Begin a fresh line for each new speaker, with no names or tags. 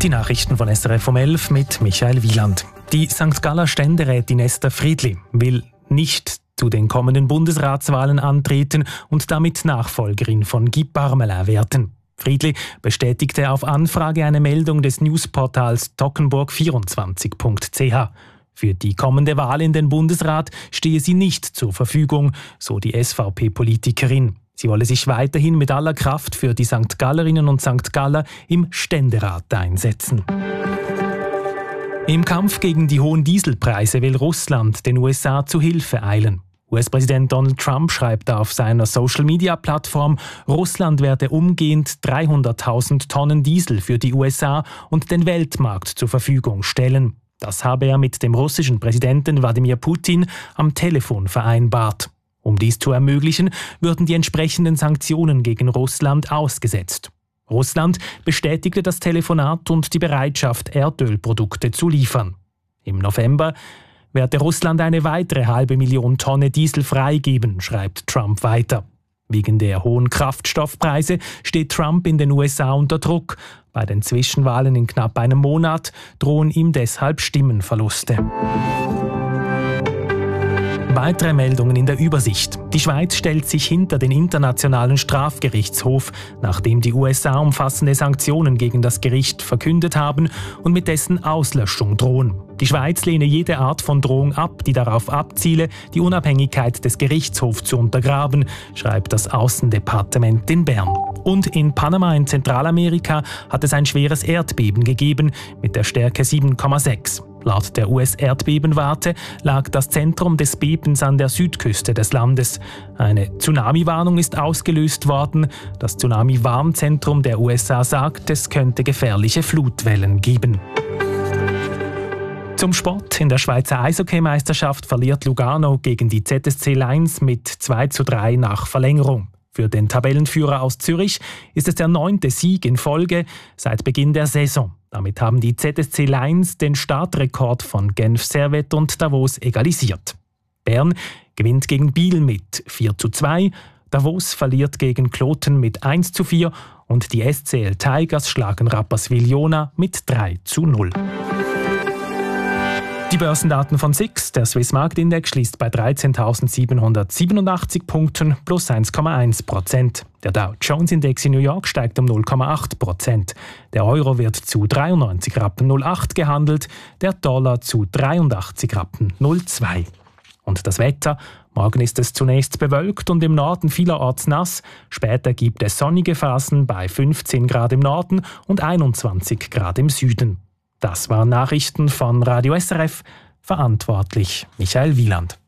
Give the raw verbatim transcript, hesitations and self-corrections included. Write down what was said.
Die Nachrichten von S R F um elf mit Michael Wieland. Die Sankt Galler Ständerätin Esther Friedli will nicht zu den kommenden Bundesratswahlen antreten und damit Nachfolgerin von Guy Parmelin werden. Friedli bestätigte auf Anfrage eine Meldung des Newsportals toggenburg vierundzwanzig punkt c h. Für die kommende Wahl in den Bundesrat stehe sie nicht zur Verfügung, so die S V P-Politikerin. Sie wolle sich weiterhin mit aller Kraft für die Sankt Gallerinnen und Sankt Galler im Ständerat einsetzen. Im Kampf gegen die hohen Dieselpreise will Russland den U S A zu Hilfe eilen. U S-Präsident Donald Trump schreibt auf seiner Social-Media-Plattform, Russland werde umgehend dreihunderttausend Tonnen Diesel für die U S A und den Weltmarkt zur Verfügung stellen. Das habe er mit dem russischen Präsidenten Wladimir Putin am Telefon vereinbart. Um dies zu ermöglichen, würden die entsprechenden Sanktionen gegen Russland ausgesetzt. Russland bestätigte das Telefonat und die Bereitschaft, Erdölprodukte zu liefern. Im November werde Russland eine weitere halbe Million Tonne Diesel freigeben, schreibt Trump weiter. Wegen der hohen Kraftstoffpreise steht Trump in den U S A unter Druck. Bei den Zwischenwahlen in knapp einem Monat drohen ihm deshalb Stimmenverluste. Weitere Meldungen in der Übersicht. Die Schweiz stellt sich hinter den Internationalen Strafgerichtshof, nachdem die U S A umfassende Sanktionen gegen das Gericht verkündet haben und mit dessen Auslöschung drohen. Die Schweiz lehne jede Art von Drohung ab, die darauf abziele, die Unabhängigkeit des Gerichtshofs zu untergraben, schreibt das Aussendepartement in Bern. Und in Panama in Zentralamerika hat es ein schweres Erdbeben gegeben mit der Stärke sieben Komma sechs. Laut der U S-Erdbebenwarte lag das Zentrum des Bebens an der Südküste des Landes. Eine Tsunami-Warnung ist ausgelöst worden. Das Tsunami-Warnzentrum der U S A sagt, es könnte gefährliche Flutwellen geben. Zum Sport. In der Schweizer Eishockeymeisterschaft verliert Lugano gegen die Z S C Lions mit zwei zu drei nach Verlängerung. Für den Tabellenführer aus Zürich ist es der neunte Sieg in Folge seit Beginn der Saison. Damit haben die Z S C Lions den Startrekord von Genf Servette und Davos egalisiert. Bern gewinnt gegen Biel mit vier zu zwei, Davos verliert gegen Kloten mit eins zu vier und die S C L Tigers schlagen Rapperswil-Jona mit drei zu null. Die Börsendaten von S I X. Der Swiss Marktindex schließt bei dreizehntausendsiebenhundertsiebenundachtzig Punkten plus eins Komma eins Prozent. Der Dow Jones Index in New York steigt um null Komma acht Prozent. Der Euro wird zu dreiundneunzig Rappen null acht gehandelt, der Dollar zu dreiundachtzig Rappen null zwei. Und das Wetter? Morgen ist es zunächst bewölkt und im Norden vielerorts nass. Später gibt es sonnige Phasen bei fünfzehn Grad im Norden und einundzwanzig Grad im Süden. Das waren Nachrichten von Radio S R F, verantwortlich Michael Wieland.